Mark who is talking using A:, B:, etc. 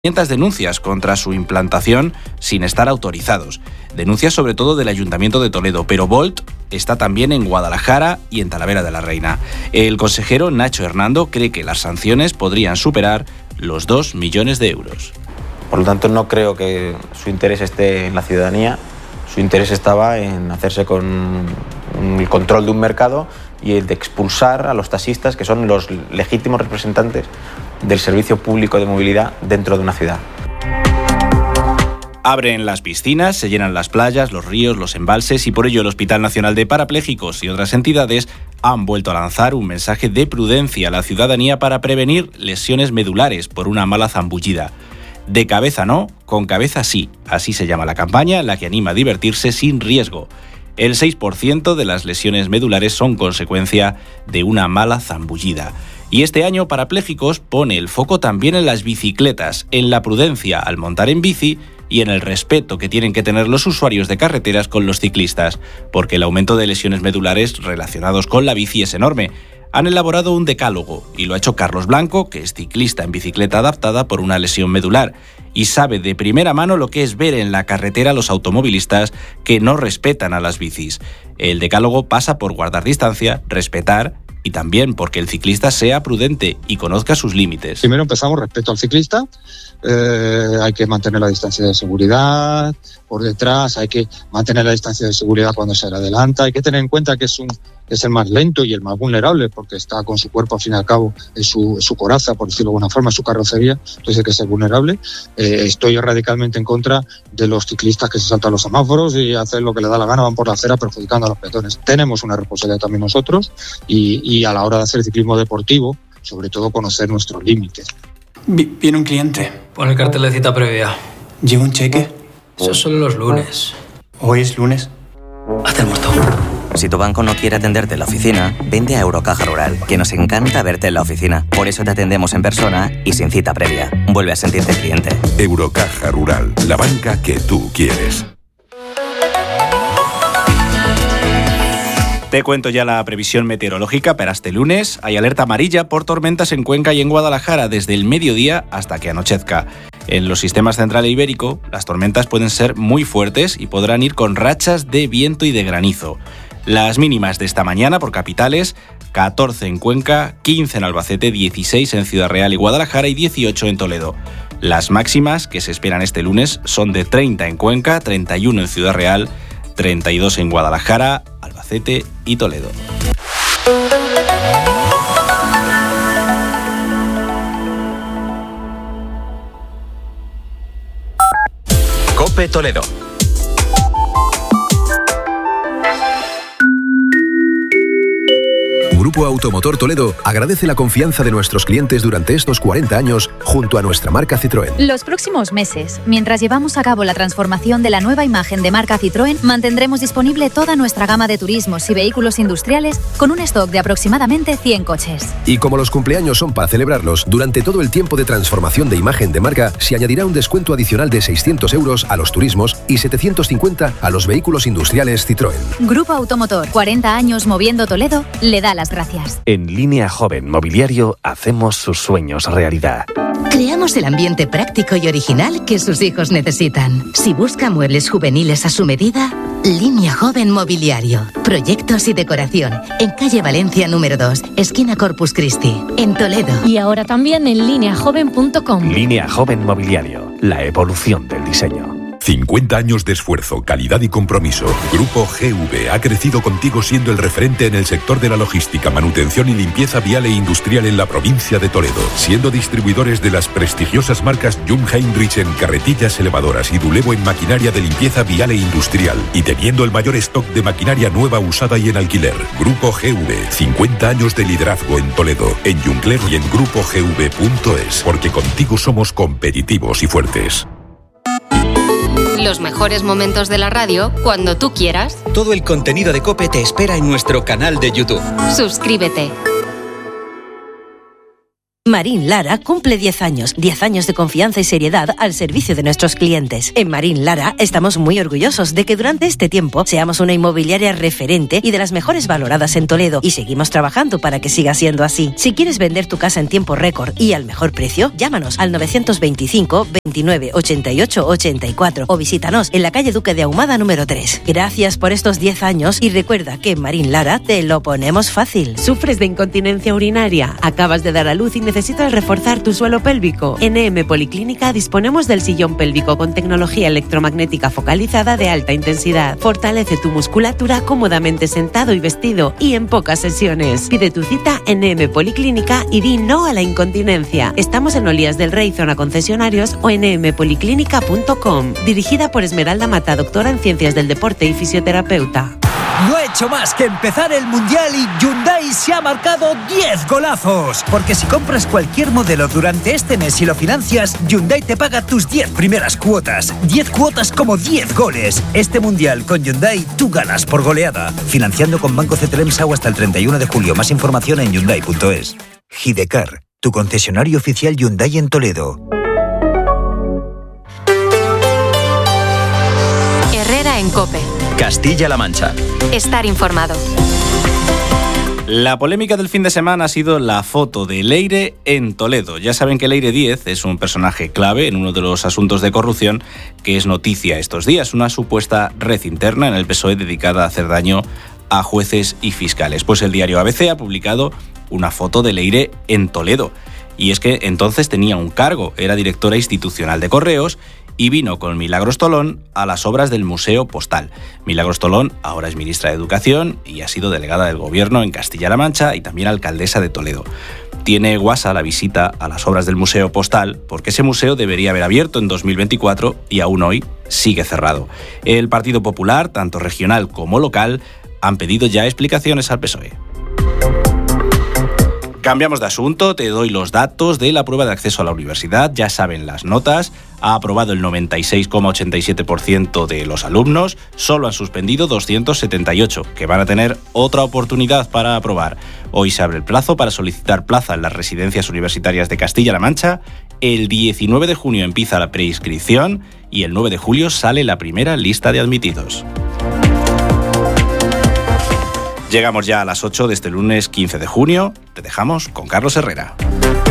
A: 500 denuncias contra su implantación sin estar autorizados. Denuncias sobre todo del Ayuntamiento de Toledo, pero Volt está también en Guadalajara y en Talavera de la Reina. El consejero Nacho Hernando cree que las sanciones podrían superar los 2 millones de euros.
B: Por lo tanto, no creo que su interés esté en la ciudadanía. Su interés estaba en hacerse con el control de un mercado y el de expulsar a los taxistas, que son los legítimos representantes del servicio público de movilidad dentro de una ciudad.
A: Abren las piscinas, se llenan las playas, los ríos, los embalses y por ello el Hospital Nacional de Parapléjicos y otras entidades han vuelto a lanzar un mensaje de prudencia a la ciudadanía para prevenir lesiones medulares por una mala zambullida. De cabeza no, con cabeza sí. Así se llama la campaña en la que anima a divertirse sin riesgo. El 6% de las lesiones medulares son consecuencia de una mala zambullida. Y este año Parapléjicos pone el foco también en las bicicletas, en la prudencia al montar en bici y en el respeto que tienen que tener los usuarios de carreteras con los ciclistas, porque el aumento de lesiones medulares relacionados con la bici es enorme. Han elaborado un decálogo y lo ha hecho Carlos Blanco, que es ciclista en bicicleta adaptada por una lesión medular y sabe de primera mano lo que es ver en la carretera a los automovilistas que no respetan a las bicis. El decálogo pasa por guardar distancia, respetar y también porque el ciclista sea prudente y conozca sus límites.
C: Primero empezamos respeto al ciclista, hay que mantener la distancia de seguridad por detrás, hay que mantener la distancia de seguridad cuando se adelanta, hay que tener en cuenta que es el más lento y el más vulnerable porque está con su cuerpo al fin y al cabo en su coraza, por decirlo de alguna forma, su carrocería, entonces hay que ser vulnerable. Estoy radicalmente en contra de los ciclistas que se saltan los semáforos y hacen lo que les da la gana, van por la acera perjudicando a los peatones. Tenemos una responsabilidad también nosotros y a la hora de hacer ciclismo deportivo, sobre todo conocer nuestros límites.
D: Viene un cliente.
E: Pon el cartel de cita previa.
D: ¿Lleva un cheque?
E: Esos son los lunes.
D: ¿Hoy es lunes?
E: Haz el muerto.
F: Si tu banco no quiere atenderte en la oficina, vente a Eurocaja Rural, que nos encanta verte en la oficina. Por eso te atendemos en persona y sin cita previa. Vuelve a sentirte cliente.
G: Eurocaja Rural, la banca que tú quieres.
A: Te cuento ya la previsión meteorológica para este lunes. Hay alerta amarilla por tormentas en Cuenca y en Guadalajara desde el mediodía hasta que anochezca. En los sistemas central e ibérico, las tormentas pueden ser muy fuertes y podrán ir con rachas de viento y de granizo. Las mínimas de esta mañana por capitales: 14 en Cuenca, 15 en Albacete, 16 en Ciudad Real y Guadalajara y 18 en Toledo. Las máximas que se esperan este lunes son de 30 en Cuenca, 31 en Ciudad Real, 32 en Guadalajara, Albacete y Toledo.
H: COPE Toledo.
I: Grupo Automotor Toledo agradece la confianza de nuestros clientes durante estos 40 años junto a nuestra marca Citroën.
J: Los próximos meses, mientras llevamos a cabo la transformación de la nueva imagen de marca Citroën, mantendremos disponible toda nuestra gama de turismos y vehículos industriales con un stock de aproximadamente 100 coches.
I: Y como los cumpleaños son para celebrarlos, durante todo el tiempo de transformación de imagen de marca se añadirá un descuento adicional de 600 euros a los turismos y 750 a los vehículos industriales Citroën.
J: Grupo Automotor, 40 años moviendo Toledo, le da las gracias.
H: En Línea Joven Mobiliario hacemos sus sueños realidad.
K: Creamos el ambiente práctico y original que sus hijos necesitan. Si busca muebles juveniles a su medida, Línea Joven Mobiliario. Proyectos y decoración. En calle Valencia número 2, esquina Corpus Christi, en Toledo.
L: Y ahora también en lineajoven.com.
H: Línea Joven Mobiliario. La evolución del diseño.
G: 50 años de esfuerzo, calidad y compromiso. Grupo GV ha crecido contigo siendo el referente en el sector de la logística, manutención y limpieza vial e industrial en la provincia de Toledo, siendo distribuidores de las prestigiosas marcas Jung Heinrich en carretillas elevadoras y Dulevo en maquinaria de limpieza vial e industrial, y teniendo el mayor stock de maquinaria nueva, usada y en alquiler. Grupo GV, 50 años de liderazgo en Toledo, en Juncler y en grupogv.es, porque contigo somos competitivos y fuertes.
M: Los mejores momentos de la radio cuando tú quieras.
N: Todo el contenido de COPE te espera en nuestro canal de YouTube.
M: Suscríbete.
N: Marín Lara cumple 10 años. 10 años de confianza y seriedad al servicio de nuestros clientes. En Marín Lara estamos muy orgullosos de que durante este tiempo seamos una inmobiliaria referente y de las mejores valoradas en Toledo, y seguimos trabajando para que siga siendo así. Si quieres vender tu casa en tiempo récord y al mejor precio, llámanos al 925 29 88 84 o visítanos en la calle Duque de Ahumada número 3. Gracias por estos 10 años y recuerda que en Marín Lara te lo ponemos fácil.
O: ¿Sufres de incontinencia urinaria? ¿Acabas de dar a luz y necesitas reforzar tu suelo pélvico? En EM Policlínica disponemos del sillón pélvico con tecnología electromagnética focalizada de alta intensidad. Fortalece tu musculatura cómodamente sentado y vestido y en pocas sesiones. Pide tu cita en EM Policlínica y di no a la incontinencia. Estamos en Olías del Rey, zona concesionarios, o en empoliclínica.com. Dirigida por Esmeralda Mata, doctora en Ciencias del Deporte y fisioterapeuta.
P: No ha hecho más que empezar el Mundial y Hyundai se ha marcado 10 golazos. Porque si compras cualquier modelo durante este mes y lo financias, Hyundai te paga tus 10 primeras cuotas. 10 cuotas como 10 goles. Este Mundial con Hyundai tú ganas por goleada. Financiando con Banco CTLM-SAU hasta el 31 de julio. Más información en Hyundai.es. Gidecar, tu concesionario oficial Hyundai en Toledo.
M: Herrera en COPE.
A: Castilla-La Mancha.
M: Estar informado.
A: La polémica del fin de semana ha sido la foto de Leire en Toledo. Ya saben que Leire Díez es un personaje clave en uno de los asuntos de corrupción que es noticia estos días, una supuesta red interna en el PSOE dedicada a hacer daño a jueces y fiscales. Pues el diario ABC ha publicado una foto de Leire en Toledo. Y es que entonces tenía un cargo, era directora institucional de Correos y vino con Milagros Tolón a las obras del Museo Postal. Milagros Tolón ahora es ministra de Educación y ha sido delegada del Gobierno en Castilla-La Mancha y también alcaldesa de Toledo. Tiene guasa la visita a las obras del Museo Postal porque ese museo debería haber abierto en 2024 y aún hoy sigue cerrado. El Partido Popular, tanto regional como local, han pedido ya explicaciones al PSOE. Cambiamos de asunto, te doy los datos de la prueba de acceso a la universidad. Ya saben las notas. Ha aprobado el 96,87% de los alumnos. Solo han suspendido 278, que van a tener otra oportunidad para aprobar. Hoy se abre el plazo para solicitar plaza en las residencias universitarias de Castilla-La Mancha. El 19 de junio empieza la preinscripción y el 9 de julio sale la primera lista de admitidos. Llegamos ya a las 8 de este lunes 15 de junio. Te dejamos con Carlos Herrera.